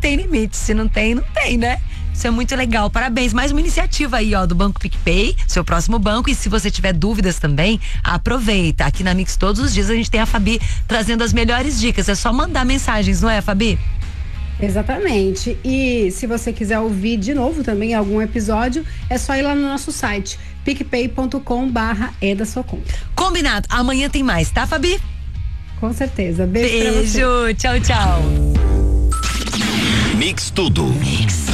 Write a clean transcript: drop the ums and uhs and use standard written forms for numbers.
tem limite. Se não tem, não tem, né? Isso é muito legal, parabéns. Mais uma iniciativa aí, ó, do Banco PicPay, seu próximo banco. E se você tiver dúvidas também, aproveita. Aqui na Mix todos os dias a gente tem a Fabi trazendo as melhores dicas. É só mandar mensagens, não é, Fabi? Exatamente. E se você quiser ouvir de novo também algum episódio, é só ir lá no nosso site, picpay.com/edasocon. Combinado. Amanhã tem mais, tá, Fabi? Com certeza. Beijo pra você. Tchau, tchau. Mix Tudo. Mix.